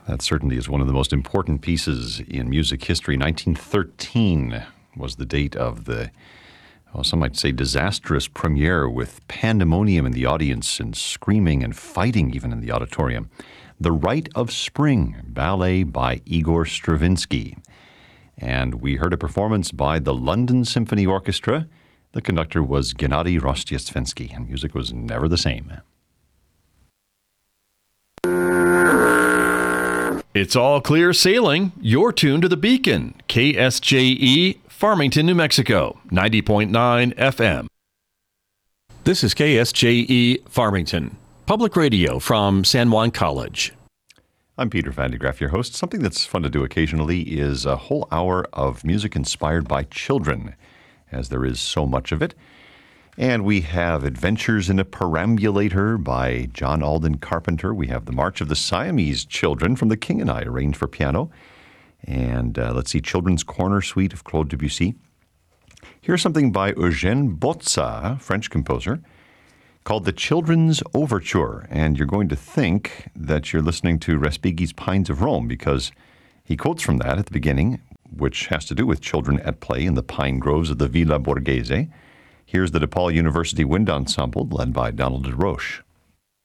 That certainly is one of the most important pieces in music history. 1913 was the date of the, well, some might say, disastrous premiere with pandemonium in the audience and screaming and fighting even in the auditorium. The Rite of Spring, ballet by Igor Stravinsky. And we heard a performance by the London Symphony Orchestra. The conductor was Gennady Rostiestvensky, and music was never the same. It's all clear sailing. You're tuned to The Beacon, KSJE, Farmington, New Mexico, 90.9 FM. This is KSJE Farmington, public radio from San Juan College. I'm Peter Van de Graaff, your host. Something that's fun to do occasionally is a whole hour of music inspired by children, as there is so much of it. And we have Adventures in a Perambulator by John Alden Carpenter. We have The March of the Siamese Children from The King and I, arranged for piano. And let's see, Children's Corner Suite of Claude Debussy. Here's something by Eugène Bozza, French composer, called The Children's Overture. And you're going to think that you're listening to Respighi's Pines of Rome, because he quotes from that at the beginning, which has to do with children at play in the pine groves of the Villa Borghese. Here's the DePaul University Wind Ensemble, led by Donald DeRoche.